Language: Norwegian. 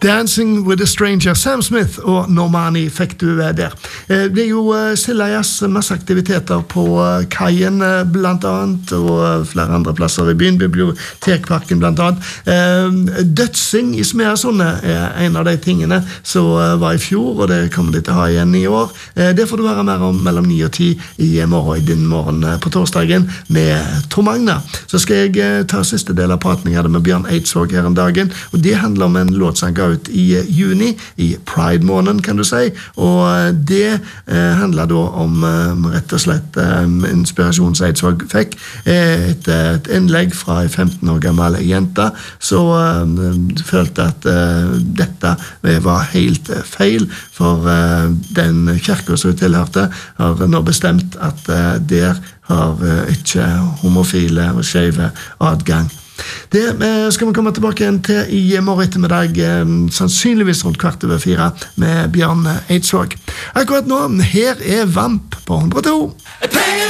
Dancing with a Stranger, Sam Smith og Normani fikk du der. Det jo Sillajas masse aktiviteter på kajen blant annet, og flere andre plasser i byen, Bibliotekparken blant annet. Dødsing i Smedsund en av de tingene som var i fjor, og det kommer de til å ha igjen i år. Det får du høre mer om mellom 9 og 10 i morgen, i din morgen på torsdagen med Tor Magna. Så skal jeg ta siste del av praten jeg hadde med Bjørn Eidsvåg her en dagen, og det handler om en låt som ga ut i juni, i Pride-måneden kan du si, og det handler da om rett og slett inspirasjon som Eidsvåg fikk et innlegg fra en 15 år gammel jente som følte at dette var helt feil, for den kirken som hun tilhørte har nå bestemt at der har ikke homofile og skeive adgang. Det skal vi komme tilbake igjen til i morgen ettermiddag, sannsynligvis rundt 3:15 med Bjørn Eidsvåg. Akkurat nå, her Vamp på 102.